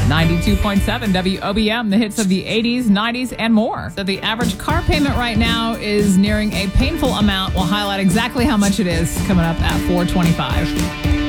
92.7 WOBM, the hits of the 80s, 90s, and more. So the average car payment right now is nearing a painful amount. We'll highlight exactly how much it is coming up at 4:25.